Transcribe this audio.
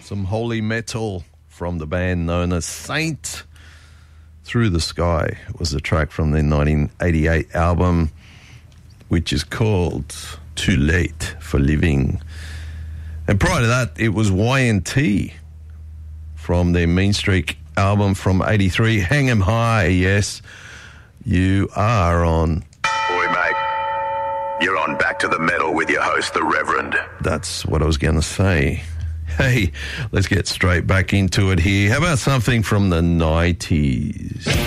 Some holy metal from the band known as Saint. Through the Sky was a track from their 1988 album, which is called Too Late for Living. And prior to that, it was Y&T from their Mean Streak album from 83, Hang 'Em High. Yes, you are on. Boy, mate, you're on Back to the Metal with your host, The Reverend. That's what I was going to say. Hey, let's get straight back into it here. How about something from the 90s?